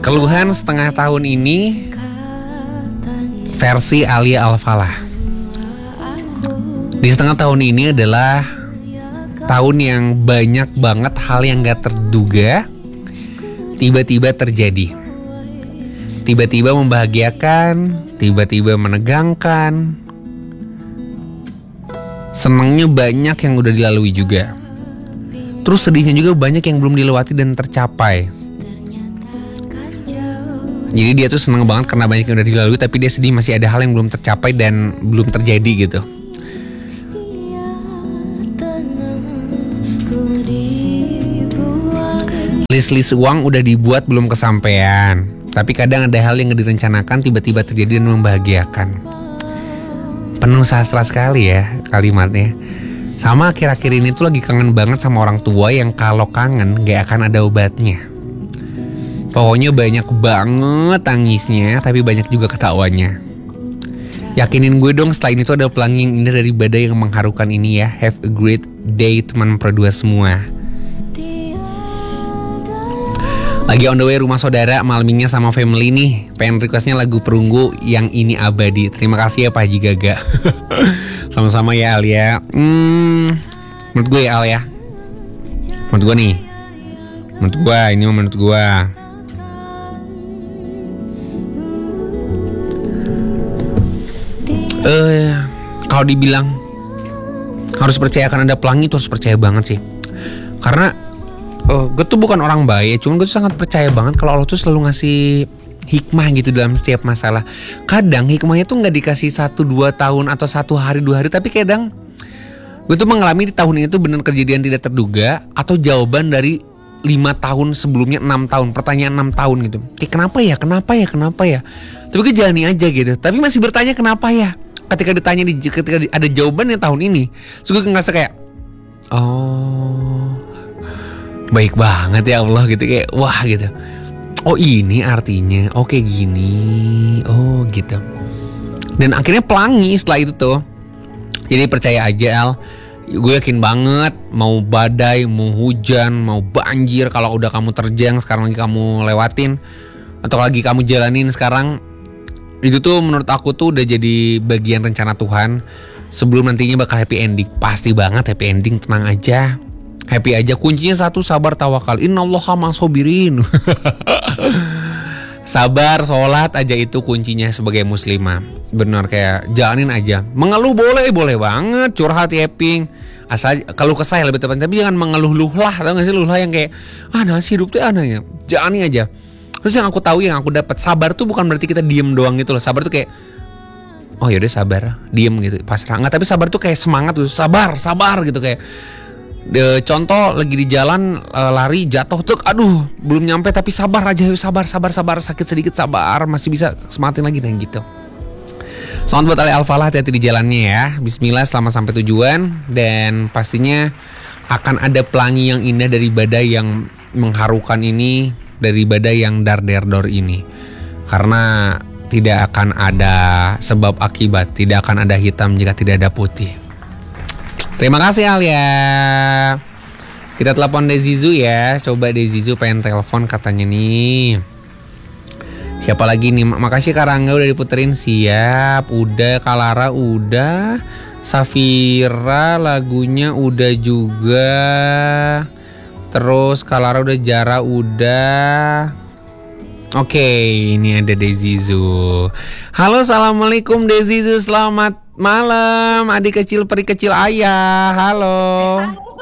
Keluhan setengah tahun ini versi Alia Al-Falah. Di setengah tahun ini adalah tahun yang banyak banget hal yang gak terduga tiba-tiba terjadi. Tiba-tiba membahagiakan, tiba-tiba menegangkan. Senangnya banyak yang udah dilalui juga. Terus sedihnya juga banyak yang belum dilewati dan tercapai. Jadi dia tuh senang banget karena banyak yang udah dilalui, tapi dia sedih masih ada hal yang belum tercapai dan belum terjadi gitu. List-list uang udah dibuat belum kesampaian, tapi kadang ada hal yang direncanakan tiba-tiba terjadi dan membahagiakan. Penuh sastra sekali ya kalimatnya. Sama akhir-akhir ini tuh lagi kangen banget sama orang tua yang kalau kangen gak akan ada obatnya. Pokoknya banyak banget tangisnya, tapi banyak juga ketawanya. Yakinin gue dong setelah ini tuh ada pelangi yang indah dari badai yang mengharukan ini ya. Have a great day teman perdua semua. Lagi on the way rumah saudara malmingnya sama family nih. Pengen requestnya lagu Perunggu yang ini abadi. Terima kasih ya Pak Haji Gaga. Sama-sama ya Al ya. Menurut gue ya Al ya. Menurut gue nih. Menurut gue. Kalau dibilang harus percaya akan ada pelangi, itu harus percaya banget sih. Karena gue tuh bukan orang baik, cuman gue tuh sangat percaya banget kalau Allah tuh selalu ngasih hikmah gitu dalam setiap masalah. Kadang hikmahnya tuh gak dikasih 1-2 tahun atau 1 hari 2 hari, tapi kadang gue tuh mengalami di tahun ini tuh benar kejadian tidak terduga atau jawaban dari 5 tahun sebelumnya, 6 tahun, pertanyaan 6 tahun gitu. Kayak kenapa ya? Tapi gue jalani aja gitu. Tapi masih bertanya kenapa ya? Ketika ada jawabannya tahun ini, so gue ngerasa kayak baik banget ya Allah gitu, kayak wah gitu. Oh ini artinya, oke gini, oh gitu. Dan akhirnya pelangi setelah itu tuh. Jadi percaya aja Al, gue yakin banget mau badai, mau hujan, mau banjir, kalau udah kamu terjang sekarang lagi kamu lewatin atau lagi kamu jalanin sekarang, itu tuh menurut aku tuh udah jadi bagian rencana Tuhan sebelum nantinya bakal happy ending. Pasti banget happy ending, tenang aja. Happy aja, kuncinya satu, sabar tawakal. Innallaha ma'as-sabirin. Sabar, sholat aja itu kuncinya sebagai muslimah. Benar, kayak jalanin aja. Mengeluh boleh banget, curhat yapping. Asal kalau kesah lebih tepat, tapi jangan mengeluh-luh lah. Tahu gak sih luh lah yang kayak nasi hidup tuh anehnya. Jalani aja. Terus yang aku tahu, yang aku dapat, sabar tuh bukan berarti kita diem doang gitu loh. Sabar tuh kayak oh yaudah sabar, diem gitu, pasrah. Enggak, tapi sabar tuh kayak semangat tuh, sabar gitu kayak. Contoh lagi di jalan lari jatuh tuh, aduh belum nyampe tapi sabar aja, yuk sabar, sakit sedikit sabar, masih bisa semangatin lagi dan gitu. Selamat buat Ali Al-Falah, hati-hati di jalannya ya. Bismillah, selamat sampai tujuan. Dan pastinya akan ada pelangi yang indah dari badai yang mengharukan ini, dari badai yang dar-der-dor ini. Karena tidak akan ada sebab akibat, tidak akan ada hitam jika tidak ada putih. Terima kasih Alia. Kita telepon Dezizu ya. Coba Dezizu pengen telepon katanya nih. Siapa lagi nih? Makasih Karangga udah diputerin. Siap. Udah, Kalara udah. Safira lagunya udah juga. Terus Kalara udah, Jara udah. Oke, ini ada Dezizu. Halo, assalamualaikum Dezizu, selamat malam, adik kecil peri kecil ayah. Halo.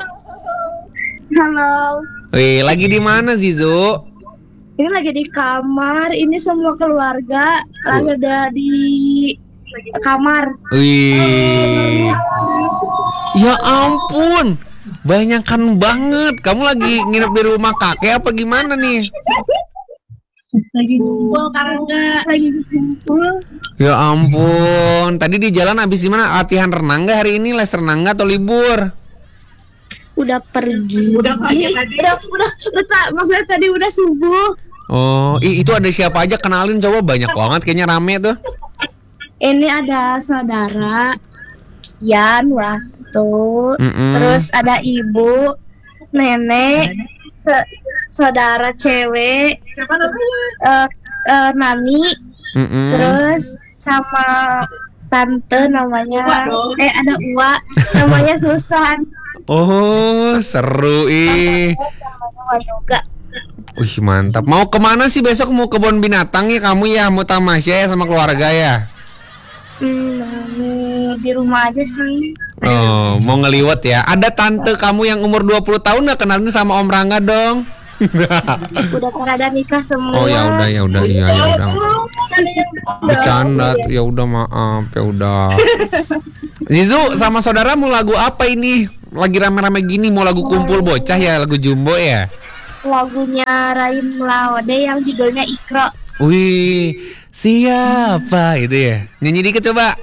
Wih, lagi di mana Zizu? Ini lagi di kamar. Ini semua keluarga lagi ada di kamar. Wih. Ya ampun, banyakan banget. Kamu lagi nginep di rumah kakek apa gimana nih? Lagi ngumpul Karangga, lagi ngumpul. Ya ampun, tadi di jalan habis gimana? Latihan renang gak hari ini? Les renang gak atau libur? Udah pergi. Udah maksudnya tadi udah subuh. Oh, itu ada siapa aja? Kenalin coba, banyak banget kayaknya, rame tuh. Ini ada saudara Yan, Wastu, terus ada ibu, nenek, saudara cewek. Siapa namanya? Nani. Terus sama tante namanya ada Uwa namanya Susan. Oh, seru ih. Yoga. Wih, mantap. Mau kemana sih besok? Mau kebun binatang ya kamu ya? Mau tamasya ya sama keluarga ya? Di rumah aja sih. Oh, mau ngeliwat ya. Ada tante kamu yang umur 20 tahun nggak kenalin sama Om Rangga dong? Udah pada nikah semua. Oh ya udah iya ya udah. Bercanda ya udah maaf ya udah. Zizu sama saudara mau lagu apa ini? Lagi rame-rame gini mau lagu kumpul bocah ya, lagu Jumbo ya? Lagunya Raim Laode yang judulnya Ikro. Wih, siapa itu ya? Nyanyi dikit coba.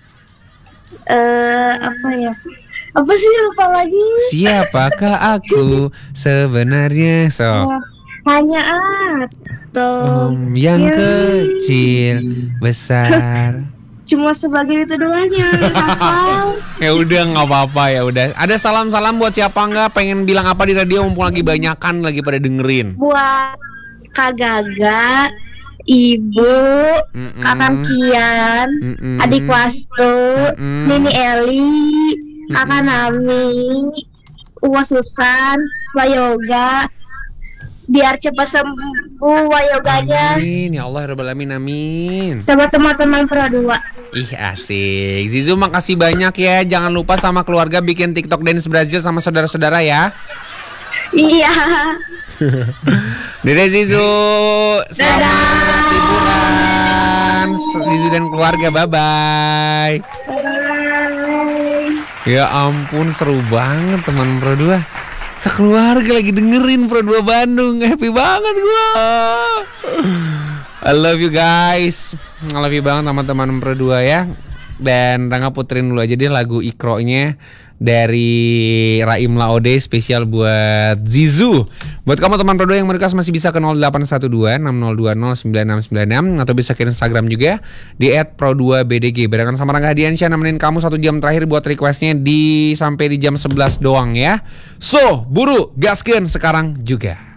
Apa ya? Apa sih lupa lagi? Siapakah aku sebenarnya? Hanya atau yang kecil besar. Cuma sebagai itu doanya. Ya udah nggak apa-apa ya udah. Ada salam-salam buat siapa nggak? Pengen bilang apa di radio mumpung lagi banyakan lagi pada dengerin. Buat Kak Gaga, Ibu, Kakang Kian, Adik Wastu, Nini Eli, Kakak Nami, Uwa Susan, Wayoga. Biar cepat sembuh Wayoganya. Amin ya Allah rabbal alamin amin. Sama teman-teman Pro 2. Ih asik. Zizu makasih banyak ya. Jangan lupa sama keluarga bikin TikTok Dance Brazil sama saudara-saudara ya. Iya. Dede Zizu, selamat liburan Zizu dan keluarga, bye-bye. Ya ampun seru banget teman Pro 2. Sekeluarga lagi dengerin Pro 2 Bandung. Happy banget gua. I love you guys. I love you banget teman-teman Pro 2 ya. Dan Rangga puterin dulu aja deh lagu Ikro-nya dari Raim Laode spesial buat Zizu. Buat kamu teman Pro 2 yang mereka masih bisa ke 0812 6020 9696 atau bisa ke Instagram juga di @pro2bdg. Barengan sama Rangga Hadiansyah nemenin kamu 1 jam terakhir buat requestnya sampai di jam 11 doang ya. So, buru gaskeun sekarang juga.